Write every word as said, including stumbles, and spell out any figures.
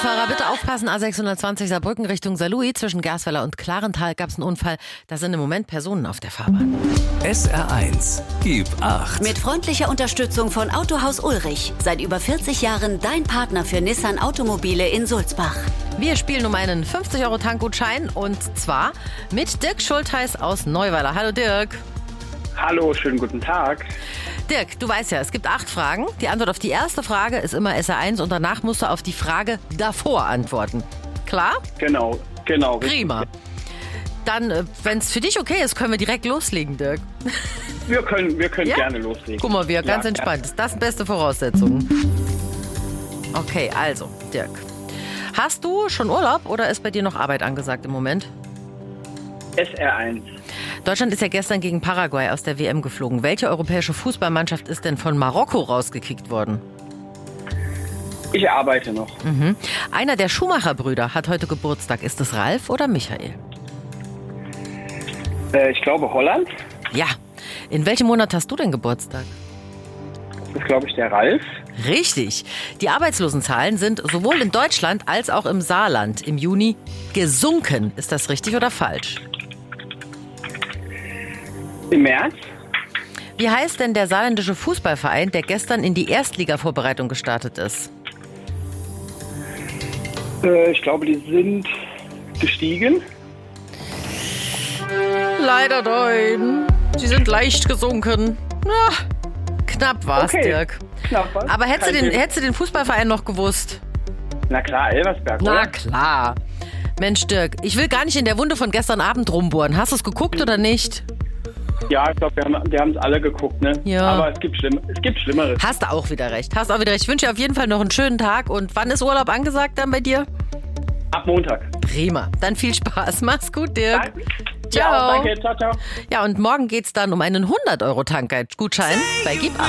Autofahrer, bitte aufpassen, A sechshundertzwanzig Saarbrücken Richtung Saarlouis. Zwischen Gersweiler und Klarental gab es einen Unfall. Da sind im Moment Personen auf der Fahrbahn. S R eins, gib acht. Mit freundlicher Unterstützung von Autohaus Ulrich. Seit über vierzig Jahren dein Partner für Nissan Automobile in Sulzbach. Wir spielen um einen fünfzig Euro Tankgutschein und zwar mit Dirk Schultheis aus Neuweiler. Hallo Dirk. Hallo, schönen guten Tag. Dirk, du weißt ja, es gibt acht Fragen. Die Antwort auf die erste Frage ist immer S R eins und danach musst du auf die Frage davor antworten. Klar? Genau, genau. Prima. Dann, wenn es für dich okay ist, können wir direkt loslegen, Dirk. Wir können, wir können Ja? gerne loslegen. Guck mal, wir ganz Ja, entspannt. Das sind beste Voraussetzungen. Okay, also, Dirk. Hast du schon Urlaub oder ist bei dir noch Arbeit angesagt im Moment? S R eins. Deutschland ist ja gestern gegen Paraguay aus der W M geflogen. Welche europäische Fußballmannschaft ist denn von Marokko rausgekickt worden? Ich arbeite noch. Mhm. Einer der Schumacher-Brüder hat heute Geburtstag. Ist es Ralf oder Michael? Äh, ich glaube Holland. Ja. In welchem Monat hast du denn Geburtstag? Das ist, glaube ich, der Ralf. Richtig. Die Arbeitslosenzahlen sind sowohl in Deutschland als auch im Saarland im Juni gesunken. Ist das richtig oder falsch? Im März. Wie heißt denn der saarländische Fußballverein, der gestern in die Erstliga-Vorbereitung gestartet ist? Äh, ich glaube, die sind gestiegen. Leider nein. Sie sind leicht gesunken. Na, knapp war's, Okay. Dirk. Knapp, was? Aber hättest du, Kein den, Thema. hättest du den Fußballverein noch gewusst? Na klar, Elversberg, Na oder? klar. Mensch, Dirk, ich will gar nicht in der Wunde von gestern Abend rumbohren. Hast du es geguckt oder nicht? Ja, ich glaube, wir haben wir haben es alle geguckt, ne? Ja. Aber es gibt, Schlimm, es gibt Schlimmeres. Hast du auch wieder recht. Hast auch wieder recht. Ich wünsche dir auf jeden Fall noch einen schönen Tag. Und wann ist Urlaub angesagt dann bei dir? Ab Montag. Prima. Dann viel Spaß. Mach's gut, Dirk. Danke. Ciao. Ja, danke. Ciao, ciao. Ja, und morgen geht's dann um einen hundert Euro Tankgutschein bei Gib acht.